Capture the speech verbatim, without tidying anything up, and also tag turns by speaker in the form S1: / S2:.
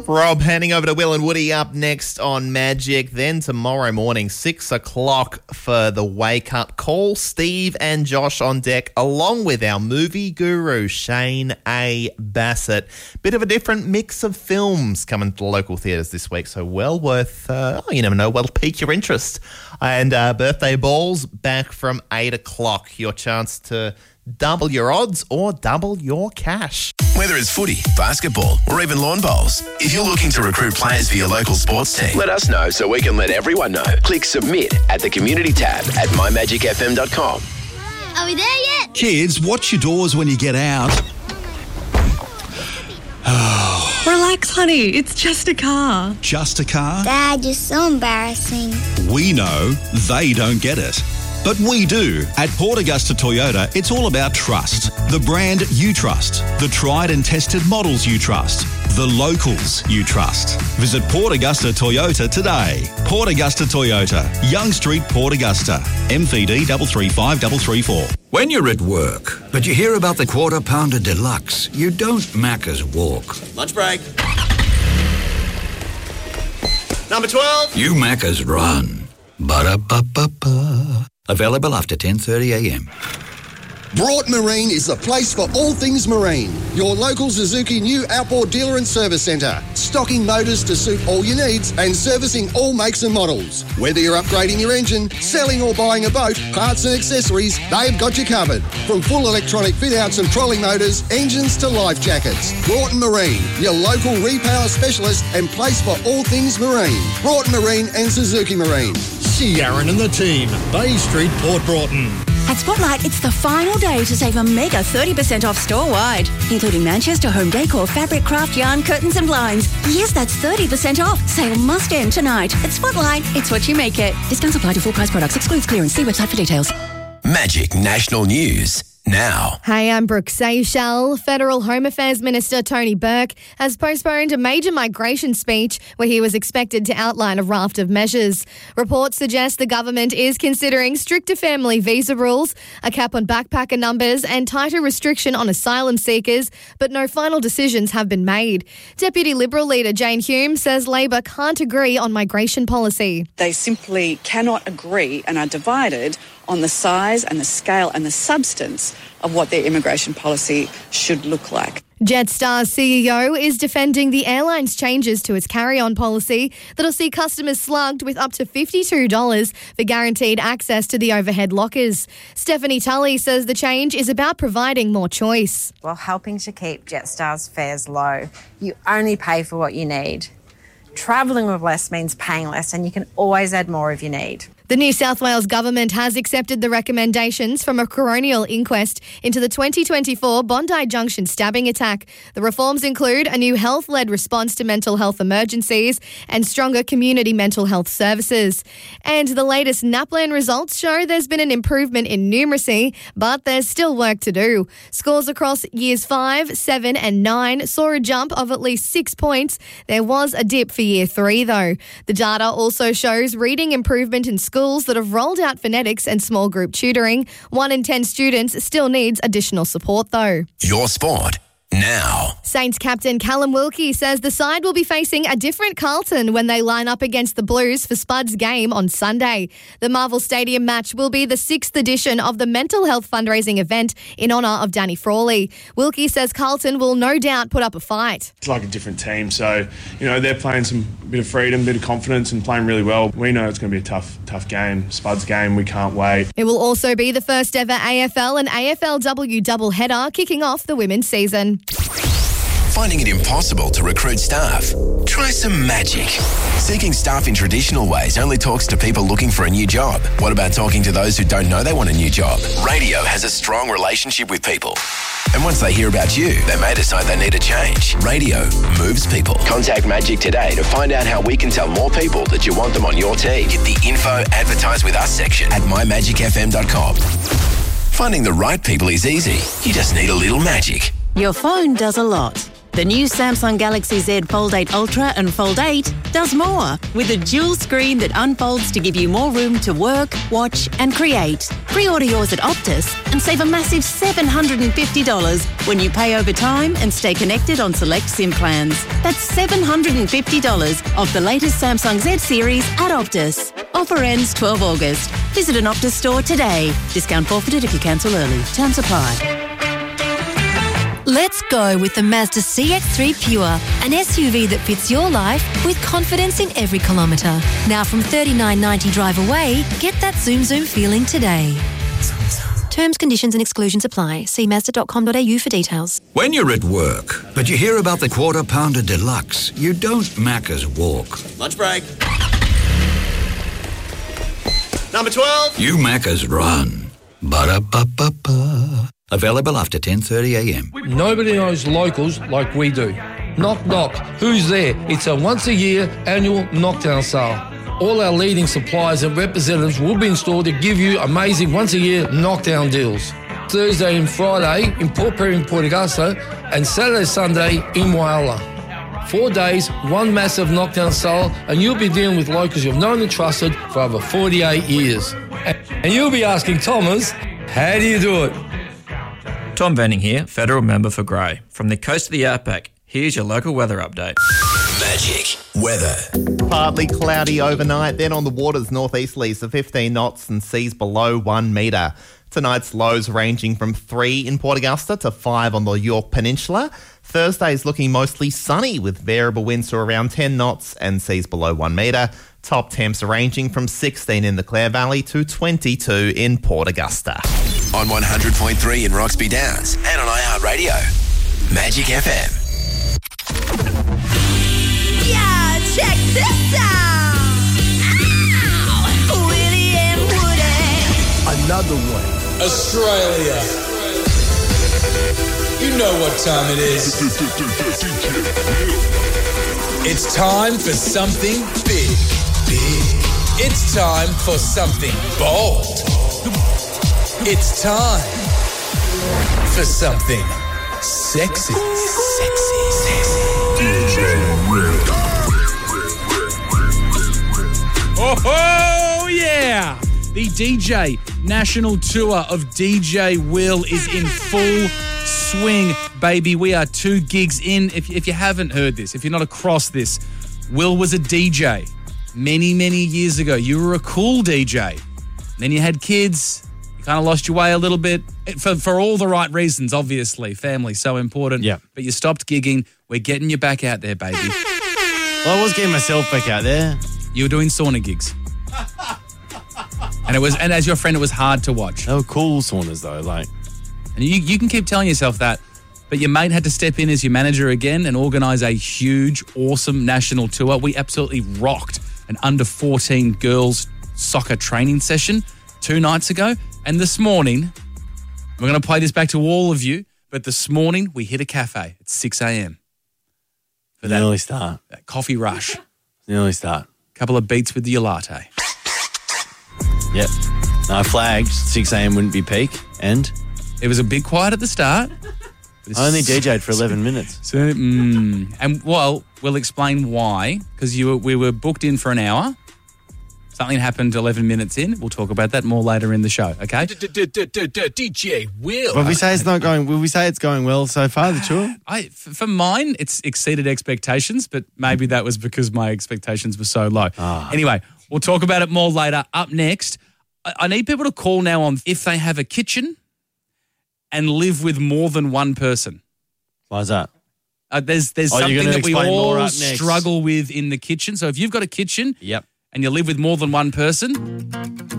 S1: Rob, handing over to Will and Woody up next on Magic. Then tomorrow morning, six o'clock for the Wake Up Call. Steve and Josh on deck, along with our movie guru, Shane A. Bassett. Bit of a different mix of films coming to local theatres this week, so well worth, uh, oh, you never know, well pique your interest. And uh, birthday balls back from eight o'clock. Your chance to double your odds or double your cash.
S2: Whether it's footy, basketball, or even lawn bowls, if you're looking to recruit players for your local sports team, let us know so we can let everyone know. Click submit at the community tab at my magic f m dot com.
S3: Are we there yet?
S4: Kids, watch your doors when you get out.
S5: Relax, honey. It's just a car.
S4: Just a car?
S3: Dad, you're so embarrassing.
S4: We know they don't get it. But we do. At Port Augusta Toyota, it's all about trust. The brand you trust. The tried and tested models you trust. The locals you trust. Visit Port Augusta Toyota today. Port Augusta Toyota, Young Street, Port Augusta. M V D three three five three three four.
S6: When you're at work, but you hear about the Quarter Pounder Deluxe, you don't Macca's walk.
S1: Lunch break. Number twelve.
S6: You Macca's run. Ba-da-ba-ba-ba. Available after ten thirty a m.
S7: Broughton Marine is the place for all things marine. Your local Suzuki new outboard dealer and service centre. Stocking motors to suit all your needs and servicing all makes and models. Whether you're upgrading your engine, selling or buying a boat, parts and accessories, they've got you covered. From full electronic fit-outs and trolley motors, engines to life jackets. Broughton Marine, your local repower specialist and place for all things marine. Broughton Marine and Suzuki Marine.
S8: See Aaron and the team, Bay Street, Port Broughton.
S9: At Spotlight, it's the final day to save a mega thirty percent off store-wide, including Manchester home decor, fabric, craft, yarn, curtains and blinds. Yes, that's thirty percent off. Sale must end tonight. At Spotlight, it's what you make it. Discounts apply to full-price products. Excludes clearance. See website for details.
S2: Magic National News now.
S10: Hey, I'm Brooke Seychelles. Federal Home Affairs Minister Tony Burke has postponed a major migration speech where he was expected to outline a raft of measures. Reports suggest the government is considering stricter family visa rules, a cap on backpacker numbers and tighter restriction on asylum seekers, but no final decisions have been made. Deputy Liberal leader Jane Hume says Labor can't agree on migration policy.
S11: They simply cannot agree and are divided on the size and the scale and the substance of what their immigration policy should look like.
S10: Jetstar's C E O is defending the airline's changes to its carry-on policy that'll see customers slugged with up to fifty-two dollars for guaranteed access to the overhead lockers. Stephanie Tully says the change is about providing more choice.
S12: While helping to keep Jetstar's fares low, you only pay for what you need. Travelling with less means paying less, and you can always add more if you need.
S10: The New South Wales government has accepted the recommendations from a coronial inquest into the twenty twenty-four Bondi Junction stabbing attack. The reforms include a new health-led response to mental health emergencies and stronger community mental health services. And the latest NAPLAN results show there's been an improvement in numeracy, but there's still work to do. Scores across years five, seven and nine saw a jump of at least six points. There was a dip for year three, though. The data also shows reading improvement in schools that have rolled out phonetics and small group tutoring. One in ten students still needs additional support, though.
S2: Your sport now.
S10: Saints captain Callum Wilkie says the side will be facing a different Carlton when they line up against the Blues for Spud's game on Sunday. The Marvel Stadium match will be the sixth edition of the mental health fundraising event in honour of Danny Frawley. Wilkie says Carlton will no doubt put up a fight.
S13: It's like a different team, so, you know, they're playing some bit of freedom, bit of confidence and playing really well. We know it's going to be a tough, tough game. Spud's game, we can't wait.
S10: It will also be the first ever A F L and A F L W doubleheader kicking off the women's season.
S2: Finding it impossible to recruit staff? Try some magic. Seeking staff in traditional ways only talks to people looking for a new job. What about talking to those who don't know they want a new job? Radio has a strong relationship with people. And once they hear about you, they may decide they need a change. Radio moves people. Contact Magic today to find out how we can tell more people that you want them on your team. Hit the info advertise with us section at my magic f m dot com. Finding the right people is easy. You just need a little magic.
S14: Your phone does a lot. The new Samsung Galaxy Z Fold eight Ultra and Fold eight does more with a dual screen that unfolds to give you more room to work, watch and create. Pre-order yours at Optus and save a massive seven hundred fifty dollars when you pay over time and stay connected on select SIM plans. That's seven hundred fifty dollars off the latest Samsung Z series at Optus. Offer ends twelve August. Visit an Optus store today. Discount forfeited if you cancel early. Terms apply.
S15: Let's go with the Mazda C X three Pure, an S U V that fits your life with confidence in every kilometre. Now from thirty-nine ninety drive away, get that zoom zoom feeling today. Terms, conditions and exclusions apply. See mazda dot com dot a u for details.
S6: When you're at work, but you hear about the Quarter Pounder Deluxe, you don't Macca's walk.
S16: Lunch break. Number twelve.
S6: You Macca's run. Ba-da-ba-ba-ba. Available after ten thirty a m.
S17: Nobody knows locals like we do. Knock, knock. Who's there? It's a once-a-year annual knockdown sale. All our leading suppliers and representatives will be in store to give you amazing once-a-year knockdown deals. Thursday and Friday in Port Perry and Port Augusta, and Saturday, Sunday in Whyalla. Four days, one massive knockdown sale, and you'll be dealing with locals you've known and trusted for over forty-eight years. And you'll be asking Thomas, how do you do it?
S18: Tom Venning here, Federal Member for Grey. From the coast of the Outback, here's your local weather update.
S2: Magic weather.
S1: Partly cloudy overnight, then on the waters northeasterlies to fifteen knots and seas below one metre. Tonight's lows ranging from three in Port Augusta to five on the York Peninsula. Thursday's looking mostly sunny with variable winds to around ten knots and seas below one metre. Top temps ranging from sixteen in the Clare Valley to twenty-two in Port Augusta.
S2: On one hundred point three in Roxby Downs and on iHeartRadio. Magic F M.
S19: Yeah, check this out. Ow! Willie and Woody.
S20: Another one. Australia. You know what time it is. It's time for something big. Big. It's time for something bold. It's time for something sexy. Sexy. Sexy. D J Will.
S21: Oh, yeah. The D J National Tour of D J Will is in full swing, baby. We are two gigs in. If, if you haven't heard this, if you're not across this, Will was a D J many, many years ago. You were a cool D J. Then you had kids. You kind of lost your way a little bit for, for all the right reasons, obviously. Family, so important.
S22: Yeah.
S21: But you stopped gigging. We're getting you back out there, baby.
S22: Well, I was getting myself back out there.
S21: You were doing sauna gigs. And it was, and as your friend, it was hard to watch.
S22: They were cool saunas, though. Like,
S21: and you, you can keep telling yourself that, but your mate had to step in as your manager again and organise a huge, awesome national tour. We absolutely rocked an under fourteen girls soccer training session two nights ago, and this morning we're going to play this back to all of you. But this morning we hit a cafe at six a m for that
S22: early start,
S21: that coffee rush.
S22: The early start.
S21: Couple of beats with your latte.
S22: Yep. No, I flagged six a m wouldn't be peak, and
S21: it was a bit quiet at the start.
S22: I only D J'd for eleven minutes.
S21: So, mm, and well, we'll explain why, because you were, we were booked in for an hour. Something happened eleven minutes in. We'll talk about that more later in the show, okay?
S20: D J Will.
S22: Will we say it's not going? Will we say it's going well so far? The tour?
S21: I, for mine, it's exceeded expectations, but maybe that was because my expectations were so low.
S22: Oh.
S21: Anyway, we'll talk about it more later. Up next, I, I need people to call now on if they have a kitchen and live with more than one person.
S22: Why is that?
S21: Uh, there's there's
S22: oh,
S21: something that we all
S22: more
S21: struggle with in the kitchen. So if you've got a kitchen,
S22: yep.
S21: and you live with more than one person,